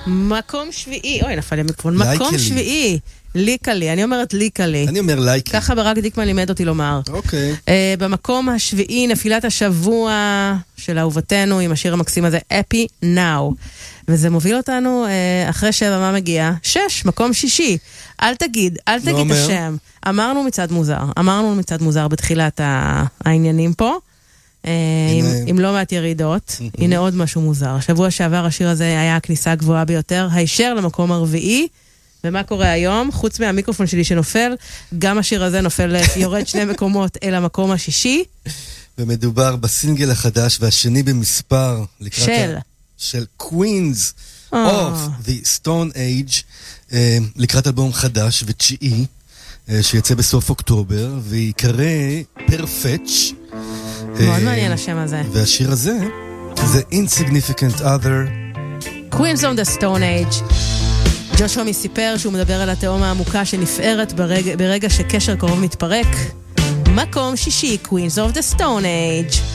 מקום שביעי, אוי, נפל לי המיקרופון, מקום שביעי, ליקלי, אני אומרת ליקלי. אני אומר לייקי. ככה ברק דיקמן לימד אותי לומר. אוקיי. במקום השביעי, נפילת השבוע של אהובתנו, עם השיר המקסים הזה, Happy Now. וזה מוביל אותנו, אחרי 7, מה מגיע? 6, מקום שישי. אל תגיד את השם. אמרנו מצד מוזר בתחילת העניינים פה. עם לא מעט ירידות. הנה עוד משהו מוזר. שבוע שעבר השיר הזה היה הכניסה הגבוהה ביותר, הישר למקום הרביעי. ומה קורה היום? חוץ מהמיקרופון שלי שנופל, גם השיר הזה נופל, יורד 2 מקומות אל המקום השישי. ומדובר בסינגל החדש והשני במספר של Queens of the Stone Age, לקראת אלבום חדש ותשיעי שיצא בסוף אוקטובר, ויקרא Perfetch. מאוד מעניין השם הזה. והשיר הזה זה Insignificant Other, Queens of the Stone Age. ג'ושוע מסיפר שהוא מדבר על התהום העמוקה שנפערת ברגע שקשר קרוב מתפרק. מקום שישי, Queens of the Stone Age.